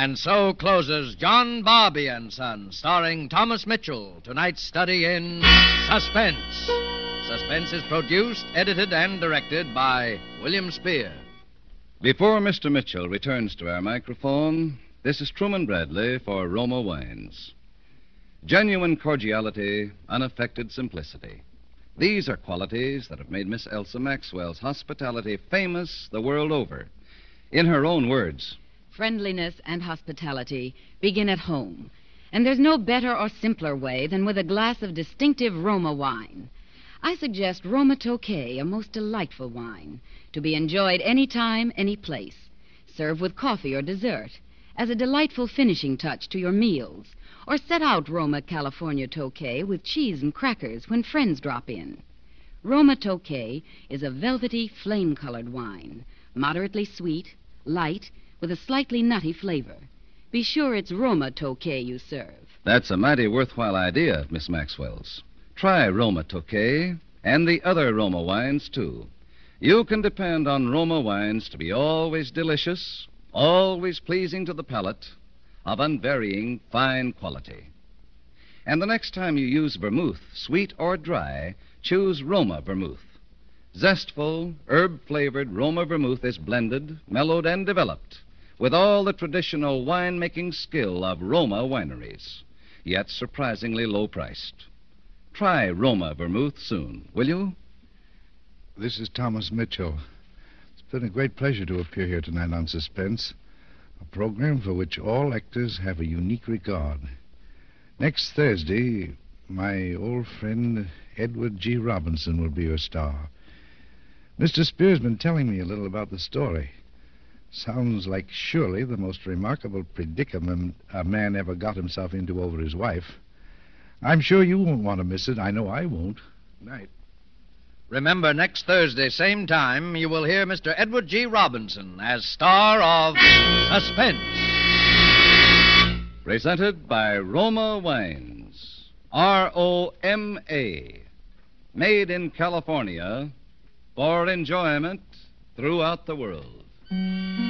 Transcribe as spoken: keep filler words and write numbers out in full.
And so closes John Bobby and Son, starring Thomas Mitchell, tonight's study in Suspense. Suspense is produced, edited, and directed by William Spear. Before Mister Mitchell returns to our microphone, this is Truman Bradley for Roma Wines. Genuine cordiality, unaffected simplicity. These are qualities that have made Miss Elsa Maxwell's hospitality famous the world over. In her own words, friendliness and hospitality begin at home. And there's no better or simpler way than with a glass of distinctive Roma wine. I suggest Roma Tokay, a most delightful wine, to be enjoyed any time, any place. Serve with coffee or dessert, as a delightful finishing touch to your meals. Or set out Roma California Tokay with cheese and crackers when friends drop in. Roma Tokay is a velvety, flame-colored wine, moderately sweet, light, with a slightly nutty flavor. Be sure it's Roma Tokay you serve. That's a mighty worthwhile idea, Miss Maxwell's. Try Roma Tokay and the other Roma wines, too. You can depend on Roma wines to be always delicious, always pleasing to the palate, of unvarying fine quality. And the next time you use vermouth, sweet or dry, choose Roma vermouth. Zestful, herb-flavored Roma vermouth is blended, mellowed, and developed with all the traditional wine-making skill of Roma wineries, yet surprisingly low-priced. Try Roma vermouth soon, will you? This is Thomas Mitchell. It's been a great pleasure to appear here tonight on Suspense, a program for which all actors have a unique regard. Next Thursday, my old friend Edward G. Robinson will be your star. Mister Spear's been telling me a little about the story. Sounds like surely the most remarkable predicament a man ever got himself into over his wife. I'm sure you won't want to miss it. I know I won't. Night. Remember, next Thursday, same time, you will hear Mister Edward G. Robinson as star of Suspense. Presented by Roma Wines. R O M A. Made in California for enjoyment throughout the world.